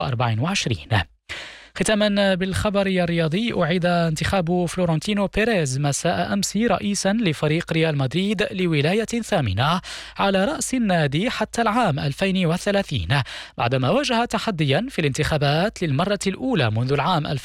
ختاما بالخبر الرياضي، أعيد انتخاب فلورنتينو بيريز مساء أمس رئيسا لفريق ريال مدريد لولاية ثامنة على رأس النادي حتى العام 2030، بعدما واجه تحديا في الانتخابات للمرة الأولى منذ العام